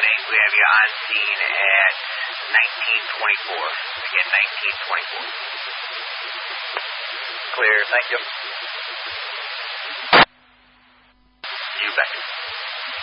8. We have you on scene at 1924. Again, 1924. Clear, thank you. You bet.